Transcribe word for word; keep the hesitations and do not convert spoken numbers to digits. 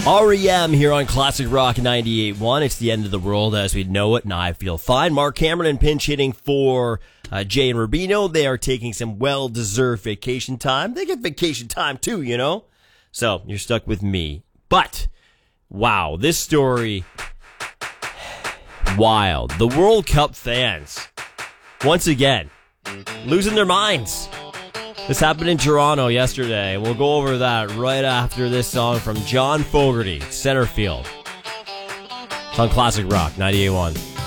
R E M here on Classic Rock ninety-eight point one. It's the end of the world as we know it, and I feel fine. Mark Cameron pinch hitting for uh, Jay and Rubino. They are taking some well-deserved vacation time. They get vacation time too, you know? So, you're stuck with me. But, wow, this story, wild. The World Cup fans, once again, losing their minds. This happened in Toronto yesterday. We'll go over that right after this song from John Fogerty, Center Field. It's on Classic Rock ninety-eight point one.